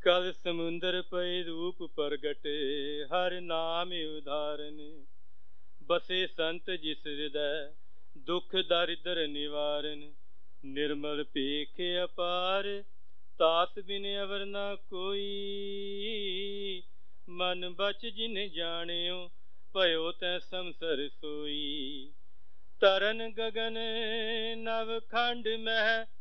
कल समुंदर पै रूप प्रगटे, हर नाम उदाहरण। बसे संत जिस हृदय, दुख दरिद्र निवारण। निर्मल पेख अपार, तास बिन अवर ना कोई। मन बच जिन जानियो, भयो तै समसर सोई। तरन गगन नव खंड मह,